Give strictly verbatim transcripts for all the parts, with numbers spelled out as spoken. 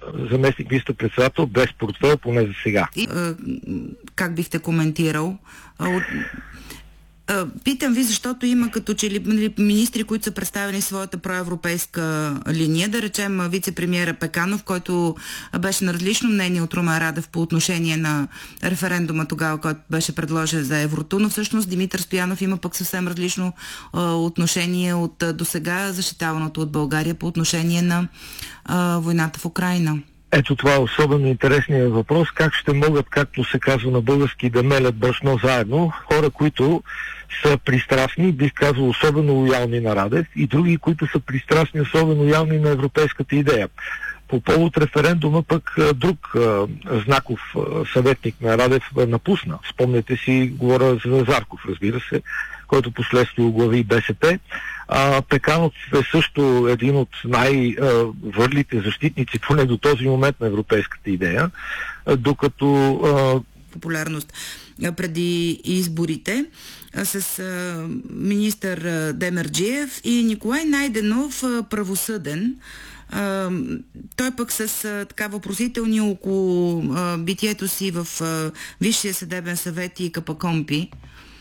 заместник министър-председател без портфел, поне за сега. И, а, как бихте коментирал? А, Питам ви, защото има като че ли министри, които са представили своята проевропейска линия, да речем вице-премиера Пеканов, който беше на различно мнение от Румен Радев по отношение на референдума тогава, който беше предложен за еврото, но всъщност Димитър Стоянов има пък съвсем различно а, отношение от а, досега защитаваното от България по отношение на а, войната в Украйна. Ето това е особено интересният въпрос. Как ще могат, както се казва на български, да мелят брашно заедно хора, които са пристрастни, бих казал особено лоялни на Радев, и други, които са пристрастни, особено лоялни на европейската идея. По повод референдума пък друг а, знаков а, съветник на Радев а, напусна. Спомняте си, говоря за Зарков, разбира се, който последствие оглави БСП. А, Пеканов е също един от най-върлите защитници, поне до този момент, на европейската идея, а, докато... А... популярност преди изборите с а, министър Демерджиев и Николай Найденов, а, правосъден. А, той пък с а, така въпросителни около а, битието си в а, Висшия съдебен съвет и КПКОНПИ.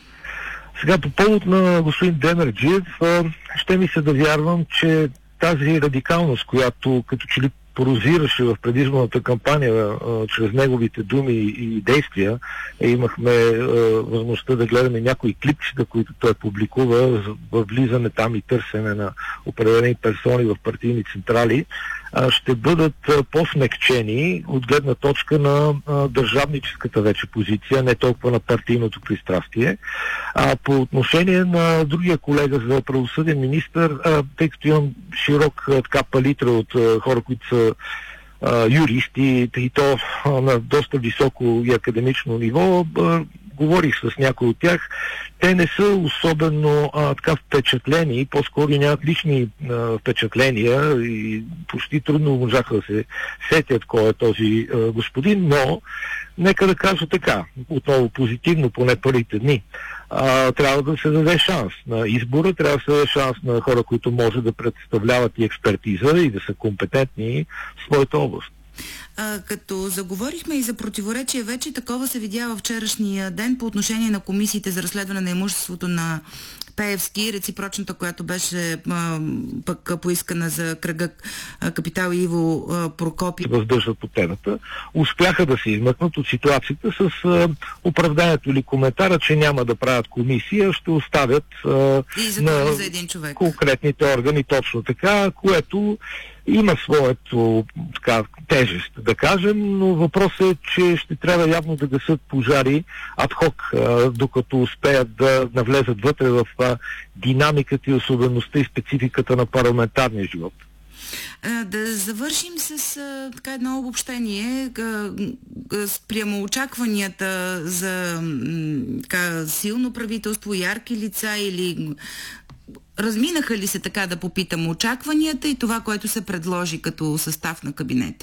Сега по повод на господин Демерджиев, а, ще ми се да вярвам, че тази радикалност, която като че ли прозираше в предизборната кампания а, чрез неговите думи и действия, е, имахме а, възможността да гледаме някои клипчета, които той публикува в влизане там и търсене на определени персони в партийни централи, а, ще бъдат а, по-смекчени от гледна точка на а, държавническата вече позиция, не толкова на партийното пристрастие. А по отношение на другия колега за правосъден министър, а, тъй като имам широк а, така палитра от а, хора, които са а, юристи, и то а, на доста високо и академично ниво, а, говорих с някои от тях, те не са особено а, така впечатлени, по-скоро нямат лични а, впечатления и почти трудно можаха да се сетят кой е този а, господин, но нека да кажа така, отново позитивно, поне първите дни. А, трябва да се даде шанс на избора, трябва да се даде шанс на хора, които може да представляват и експертиза и да са компетентни в своята област. А, като заговорихме и за противоречие, вече такова се видя във вчерашния ден по отношение на комисиите за разследване на имуществото на Пеевски, реципрочната, която беше а, пък поискана за кръга а, Капитал Иво а, Прокопи. Въздържат по темата, успяха да се измъкнат от ситуацията с а, оправданието или коментара, че няма да правят комисия, ще оставят а, на за един човек. Конкретните органи точно така, което има своето така, тежест, да кажем, но въпросът е, че ще трябва явно да гасят пожари адхок, докато успеят да навлезат вътре в а, динамиката и особеността и спецификата на парламентарния живот. Да завършим с а, така едно обобщение спрямо очакванията за м, така, силно правителство, ярки лица или... Разминаха ли се, така да попитам, очакванията и това, което се предложи като състав на кабинета?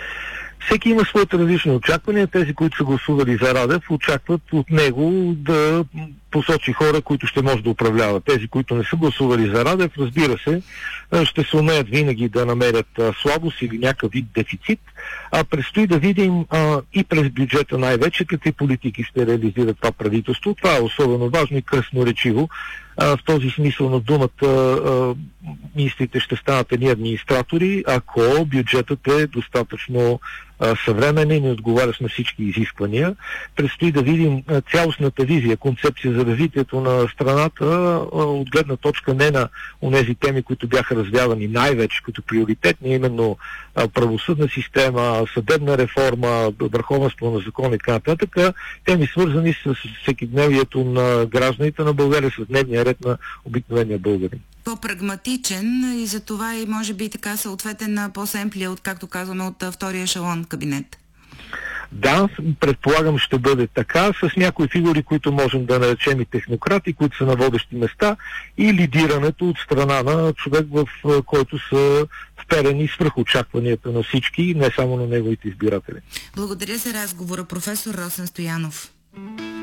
Всеки има своите различни очаквания. Тези, които са гласували за Радев, очакват от него да посочи хора, които ще може да управляват. Тези, които не са гласували за Радев, разбира се, ще се умеят винаги да намерят а, слабост или някакъв вид дефицит. А предстои да видим а, и през бюджета най-вече какви политики ще реализира това правителство. Това е особено важно и красноречиво. А, в този смисъл на думата а, министрите ще станат едни администратори, ако бюджетът е достатъчно а, съвременен и отговарящ на всички изисквания. Предстои да видим а, цялостната визия, концепция за развитието на страната а, от гледна точка не на онези теми, които бяха развявани най-вече като приоритетни, именно а, правосъдна система, съдебна реформа, върховенство на закон и така нататък, теми свързани с всекидневието на гражданите на България, с дневния ред на обикновения българин. По-прагматичен и за това и може би така съответен на по-семплия от, както казваме, от втория ешелон кабинет. Да, предполагам ще бъде така, с някои фигури, които можем да наречем и технократи, които са на водещи места, и лидирането от страна на човек, в който са вперени свръхочакванията на всички, не само на неговите избиратели. Благодаря за разговора, професор Росен Стоянов.